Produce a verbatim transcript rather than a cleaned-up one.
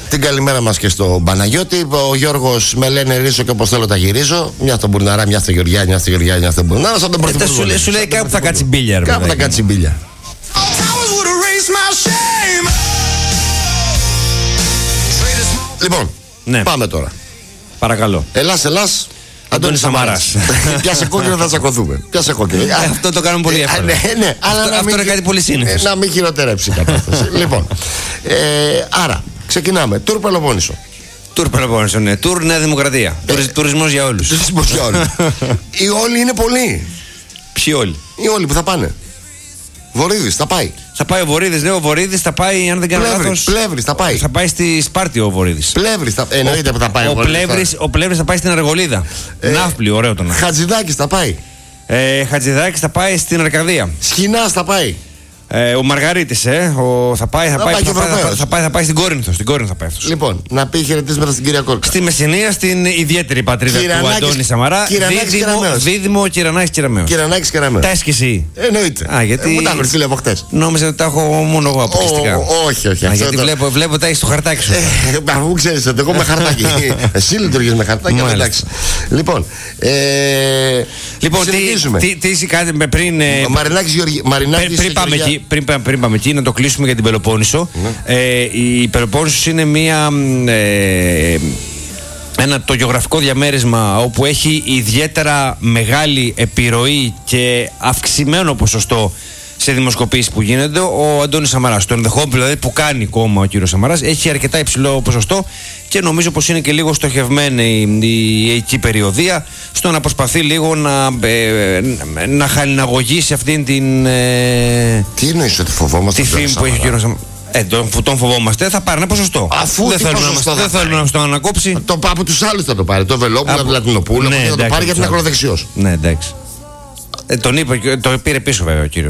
Την καλημέρα μας και στο Παναγιώτη. Ο Γιώργος με λένε ρίζω και όπως θέλω τα γυρίζω. Μια στον Μπουρναρά, μια στο Γεωργιά, μια στο Γεωργιά, μια στον Μπουρναρά. Σαν τον Πρωθυπουργό. Σου, σου λέει κάπου θα κάτσει μπίλια. Κάπου θα κάτσει μπίλια. Λοιπόν, ναι. Πάμε τώρα. Παρακαλώ. Ελλάς, Ελλάς. Αντώνης Σαμαράς. Πιάσε κόκκινο, θα τσακωθούμε. Πιάσε κόκκινο. Αυτό το κάνουμε πολύ εύκολα. Ναι, ναι, αλλά αυτό αυτό είναι κάτι πολύ σύνηθες. Να μην χειροτερέψει η κατάσταση. Λοιπόν, ε, άρα ξεκινάμε. Τουρ Πελοπόννησο. Τουρ Πελοπόννησο, ναι. Τουρ Νέα Δημοκρατία. Ε, Τουρισμός για όλους. Τουρισμός για όλους. Οι όλοι είναι πολλοί. Ποιοι όλοι? Οι όλοι που θα πάνε. Βορύδης, θα πάει. Θα πάει ο Βορύδης, ναι, ο Βορύδης θα πάει, αν δεν κάνω λάθος. Πλεύρης, θα πάει. Θα πάει στη Σπάρτη ο Βορύδης. Πλεύρης, θα... εννοείται που θα πάει ο, ο Βορύδης. Ο Πλεύρης θα πάει στην Αργολίδα. Ε, Ναύπλη, ωραίο το ναύπλη. Χατζηδάκης θα πάει. Ε, Χατζηδάκης θα πάει στην Αρκαδία. Σχοινάς θα πάει. Ε, ο Μαργαρίτης, ε, ο, θα, πάει, θα, θα, πάει, πάει, θα, πάει, θα, θα, πάει, θα πάει στην Κόρινθο. Στην Κόρινθο θα πάει αυτός. Λοιπόν, να πει χαιρετίσματα στην κυρία Κόρκα. Στη Μεσσηνία, στην ιδιαίτερη πατρίδα Κυρανάκης, του Αντώνη Σαμαρά. Δίδυμο Κυρανάκης Κεραμέως. Κυρανάκης Κεραμέως. Τα έχεις εσύ? Εννοείται. Α, γιατί... ε, μου τα έχω φίλε από χτες. Νόμιζα ότι τα έχω μόνο εγώ αποκλειστικά. Ο, όχι, όχι. Α, γιατί το... βλέπω, βλέπω τα έχεις στο χαρτάκι σου. Αφού ξέρεις ότι εγώ με χαρτάκι. Εσύ λειτουργείς με χαρτάκι. Εντάξει. Λοιπόν, Λοιπόν, τι είσαι κάτι πριν. Πριν πάμε εκεί, να το κλείσουμε για την Πελοπόννησο. Ναι. Ε, η Πελοπόννησος είναι μια, ε, ένα το γεωγραφικό διαμέρισμα όπου έχει ιδιαίτερα μεγάλη επιρροή και αυξημένο ποσοστό σε δημοσκοπήσεις που γίνονται ο Αντώνης Σαμαράς. Το ενδεχόμενο δηλαδή που κάνει κόμμα ο κύριος Σαμαράς έχει αρκετά υψηλό ποσοστό και νομίζω πως είναι και λίγο στοχευμένη η εκεί περιοδία στο να προσπαθεί λίγο να, ε, να χαλιναγωγήσει αυτήν την. Ε, Τι εννοείς ότι φοβόμαστε? Τη φήμη που έχει ο κύριος Σαμαράς. Ε, τον, τον φοβόμαστε, θα πάρει ένα ποσοστό. Αφού δεν θέλουν να, δεν θέλουν να μας το ανακόψει. Το από τους άλλους θα το πάρει. Το Βελόπουλο, τον Λατινοπούλο, ναι, θα το πάρει γιατί είναι ακροδεξιός. Ναι, εντάξει. Ε, τον είπε, το πήρε πίσω βέβαια ο κύριος.